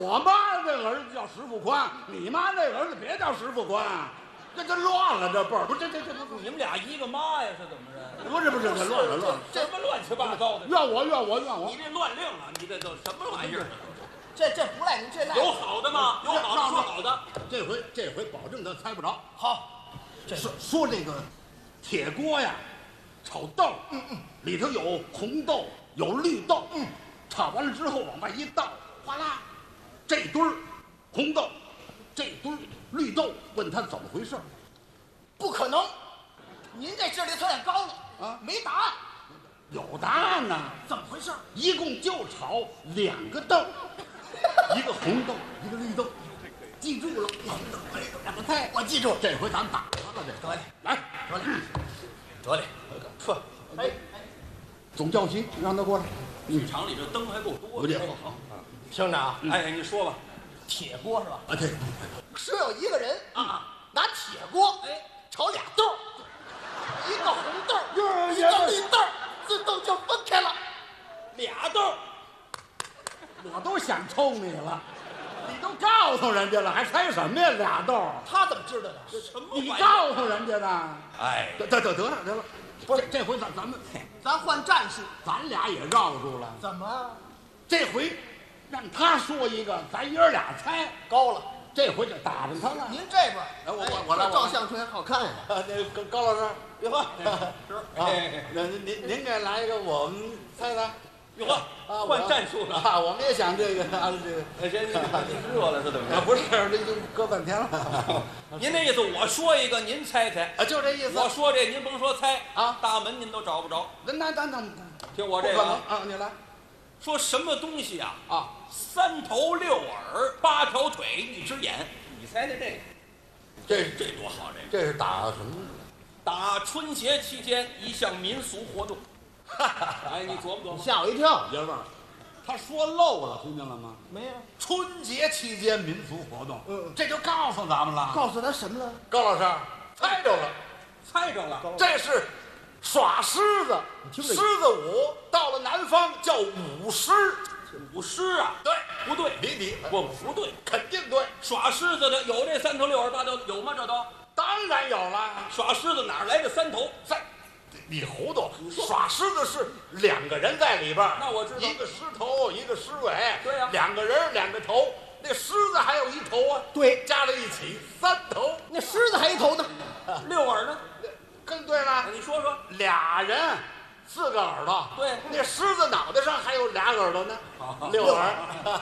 我妈这儿子叫石富宽，你妈那儿子别叫石富宽，这乱了这辈儿，不是这你们俩一个妈呀，是怎么着？ 不是这乱了， 什么乱七八糟的？ 怨我！ 你这乱令啊！你这都什么玩意儿？ 这不赖您，这赖有好的吗？有好的说好的。 这回保证他猜不着。 好， 说这个铁锅呀，炒豆，里头有红豆，有绿豆，炒完了之后往外一倒，哗啦，这堆儿红豆，这堆儿绿豆，问他怎么回事？ 不可能，您这智力太高了啊， 没答案。 有答案呢， 怎么回事？ 一共就炒2个豆，一个红豆，一个绿豆，记住了。2个菜， 我记住。 这回咱打他了，这得嘞， 来， 得嘞，说， 总教习让他过来。 剧场里这灯还够多我这好， 听着啊， 哎，你说吧。 铁锅是吧？ 啊对， 说有一个人啊， 拿铁锅炒俩豆，一个红豆，一个绿豆，自动就分开了。 俩豆， 我都想抽你了，你都告诉人家了，还猜什么呀？2豆， 他怎么知道的？ 什么你玩意儿？ 告诉人家的。 哎， 得了，不是这回咱们咱换战术。 咱俩也绕住了。 怎么这回让他说一个，咱爷儿俩猜， 高了？ 这回就打着他了。 您这边， 我来这照相片好看呀。 那高老师， 哟呵， 那您给来一个，我们猜猜。 哟呵，换战术了。 啊！我们也想这个这个。 哎，这热了是怎么着？ 不是，这就搁半天了。 您那意思，我说一个，您猜猜。 啊，就这意思。 我说这，您甭说猜啊， 大门您都找不着。 那听我这个啊，你来。 说什么东西啊？ 啊 ，3头6耳8条腿1只眼，你猜猜这个？这多好！ 这是打什么？ 打春节期间一项民俗活动。哎，你琢磨琢磨。 吓我一跳。 爷们儿，他说漏了，听见了吗？ 没有。 春节期间民俗活动，这就告诉咱们了。 告诉他什么了？ 高老师猜着了， 猜着了。 这是耍狮子，狮子舞，到了南方叫舞狮。 舞狮啊？ 对， 不对， 你不对， 肯定对。 耍狮子的有这3头6耳8条，有吗？这都当然有了。 耍狮子哪来的3头？ 你糊涂！耍狮子是2个人在里边， 那我知道， 一个狮头，一个狮尾。 对呀 ，2个人2个头，那狮子还有1头啊。 对， 加在一起3头。 那狮子还一头呢 ，6耳呢？ 更对了。 你说说 ，2人4个耳朵。 对， 那狮子脑袋上还有2耳朵呢，6耳。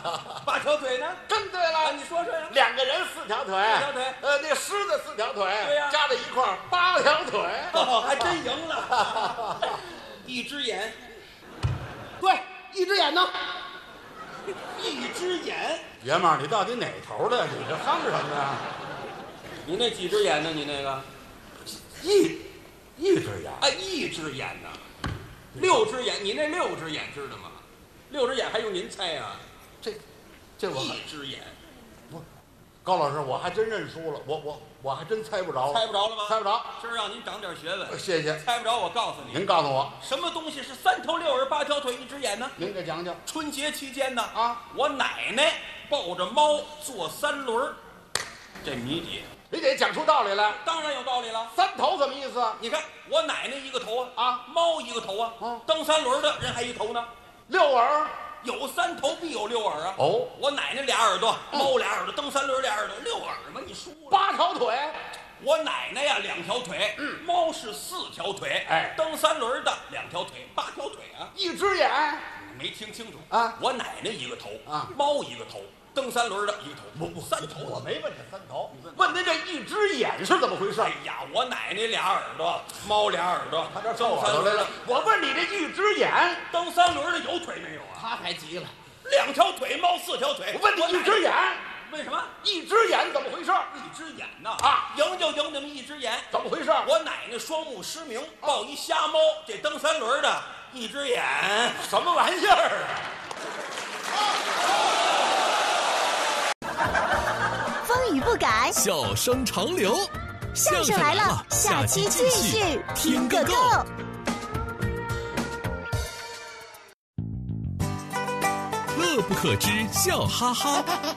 8条腿呢？ 更对了。 你说说呀。 2个人4条腿。 4条腿。 那狮子4条腿。 对呀， 加在一块儿8条腿。 还真赢了。1只眼。 对，1只眼呢 ？1只眼。 爷们儿，你到底哪头的？你这哼什么呀？ 你那几只眼呢？你那个一只眼。 哎，1只眼呢？6只眼，你那6只眼知道吗？6只眼还用您猜啊？ 这我 1只眼。 不，高老师，我还真认输了，我还真猜不着。 猜不着了吗？ 猜不着。 今儿让您长点学问。 谢谢。 猜不着，我告诉你。 您告诉我， 什么东西是3头6耳8条腿1只眼呢？ 您给讲讲。 春节期间呢， 我奶奶抱着猫坐3轮，这谜底。 你得讲出道理来。 当然有道理了。 3头什么意思？ 你看我奶奶1个头猫1个头蹬3轮的人还1头呢。 6耳， 有3头必有6耳啊。我奶奶俩耳朵，猫俩耳朵，蹬3轮俩耳朵，6耳嘛，你输了。 8条腿。 我奶奶呀2条腿，猫是4条腿，蹬3轮的2条腿，8条腿啊。 1只眼， 你没听清楚啊？ 我奶奶1个头猫1个头。 蹬3轮的1个头，不3头， 我没问这3头，问您这1只眼是怎么回事？ 哎呀，我奶奶俩耳朵，猫俩耳朵， 他这蹬3轮的。我问你这1只眼， 蹬3轮的有腿没有啊？ 他还急了 ，2条腿，猫4条腿。 我问你1只眼， 为什么 1只眼怎么回事 ？1只眼呢？赢就赢你们1只眼， 怎么回事？ 我奶奶双目失明，抱一瞎猫，这蹬3轮的1只眼， 什么玩意儿啊？ 风雨不改， 笑声长流。 相声来了，下期继续听个够。 乐不可支，笑哈哈。